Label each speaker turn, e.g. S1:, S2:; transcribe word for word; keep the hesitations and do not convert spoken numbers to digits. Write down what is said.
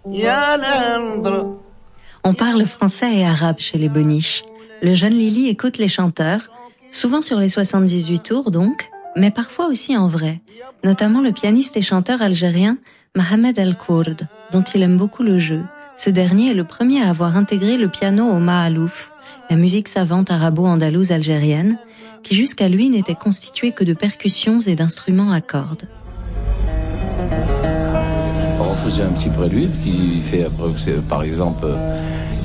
S1: On parle français et arabe chez les Boniches. Le jeune Lily écoute les chanteurs, souvent sur les soixante-dix-huit tours donc, mais parfois aussi en vrai, notamment le pianiste et chanteur algérien Mohamed El Kourd, dont il aime beaucoup le jeu. Ce dernier est le premier à avoir intégré le piano au Mahalouf, la musique savante arabo-andalouse algérienne, qui jusqu'à lui n'était constituée que de percussions et d'instruments à cordes.
S2: On faisait un petit prélude qui fait, par exemple,